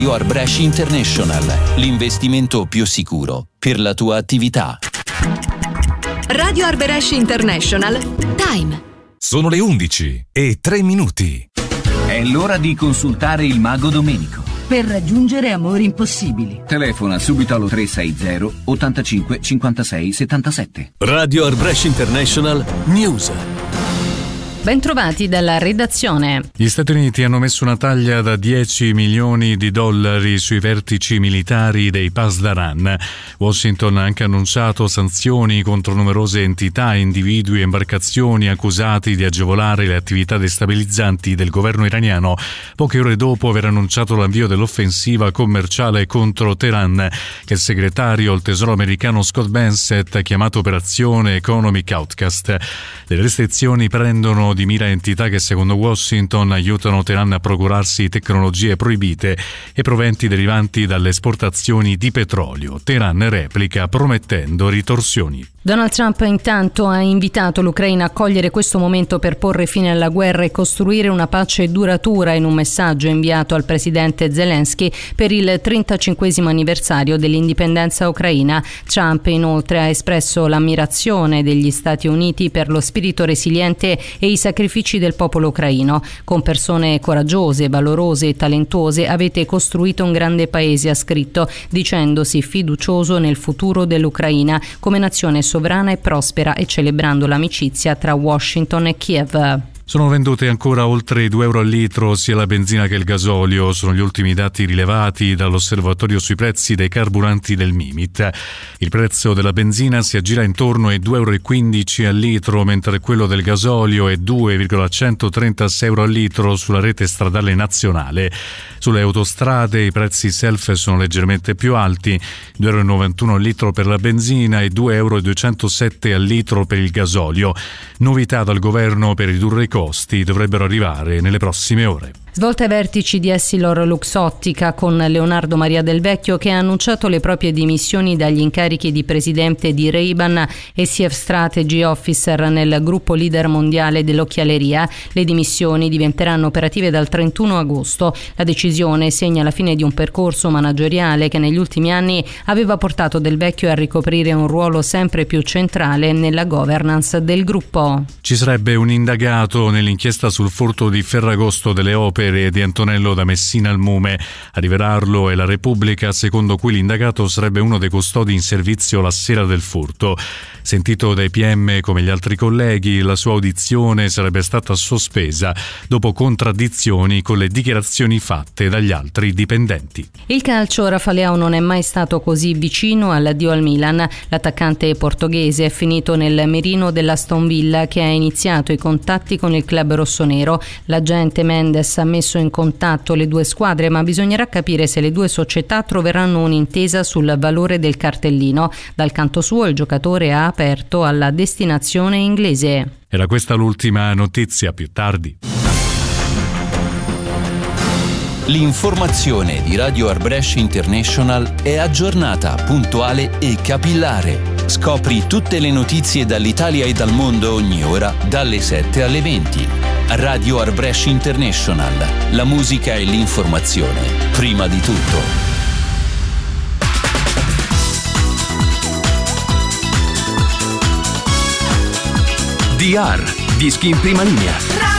Arbresh International, l'investimento più sicuro per la tua attività. Radio Arbresh International. Time. Sono le 11:03. È l'ora di consultare il mago Domenico. Per raggiungere amori impossibili. Telefona subito allo 360 85 56 77. Radio Arbresh International News. Bentrovati dalla redazione. Gli Stati Uniti hanno messo una taglia da $10 milioni sui vertici militari dei Pasdaran. Washington ha anche annunciato sanzioni contro numerose entità, individui e imbarcazioni accusati di agevolare le attività destabilizzanti del governo iraniano, poche ore dopo aver annunciato l'avvio dell'offensiva commerciale contro Teheran, che il segretario al Tesoro americano Scott Bessent ha chiamato Operazione Economic Outcast. Le restrizioni prendono di mira entità che secondo Washington aiutano Teheran a procurarsi tecnologie proibite e proventi derivanti dalle esportazioni di petrolio. Teheran replica promettendo ritorsioni. Donald Trump intanto ha invitato l'Ucraina a cogliere questo momento per porre fine alla guerra e costruire una pace duratura in un messaggio inviato al presidente Zelensky per il 35° anniversario dell'indipendenza ucraina. Trump inoltre ha espresso l'ammirazione degli Stati Uniti per lo spirito resiliente e i sacrifici del popolo ucraino. Con persone coraggiose, valorose e talentose avete costruito un grande paese, ha scritto, dicendosi fiducioso nel futuro dell'Ucraina come nazione sovrana e prospera e celebrando l'amicizia tra Washington e Kiev. Sono vendute ancora oltre €2 al litro sia la benzina che il gasolio, sono gli ultimi dati rilevati dall'osservatorio sui prezzi dei carburanti del Mimit. Il prezzo della benzina si aggira intorno ai €2,15 al litro, mentre quello del gasolio è €2,136 al litro sulla rete stradale nazionale. Sulle autostrade i prezzi self sono leggermente più alti, €2,91 al litro per la benzina e €2,207 al litro per il gasolio. Novità dal governo per ridurre i costi dovrebbero arrivare nelle prossime ore. Svolta ai vertici di Essilor-Luxottica con Leonardo Maria Del Vecchio, che ha annunciato le proprie dimissioni dagli incarichi di presidente di Ray-Ban e Chief Strategy Officer nel gruppo leader mondiale dell'occhialeria. Le dimissioni diventeranno operative dal 31 agosto. La decisione segna la fine di un percorso manageriale che negli ultimi anni aveva portato Del Vecchio a ricoprire un ruolo sempre più centrale nella governance del gruppo. Ci sarebbe un indagato nell'inchiesta sul furto di Ferragosto delle opere di Antonello da Messina al Mume. A rivelarlo è la Repubblica, secondo cui l'indagato sarebbe uno dei custodi in servizio la sera del furto. Sentito dai PM come gli altri colleghi, la sua audizione sarebbe stata sospesa dopo contraddizioni con le dichiarazioni fatte dagli altri dipendenti. Il calcio, Rafa Leao non è mai stato così vicino all'addio al Milan. L'attaccante portoghese è finito nel mirino dell'Aston Villa, che ha iniziato i contatti con il club rossonero. L'agente Mendes ha messo in contatto le due squadre, ma bisognerà capire se le due società troveranno un'intesa sul valore del cartellino. Dal canto suo il giocatore ha aperto alla destinazione inglese. Era questa l'ultima notizia, più tardi. L'informazione di Radio Arbresh International è aggiornata, puntuale e capillare. Scopri tutte le notizie dall'Italia e dal mondo ogni ora, dalle 7 alle 20. Radio Arbresh International. La musica e l'informazione, prima di tutto. DR, dischi in prima linea.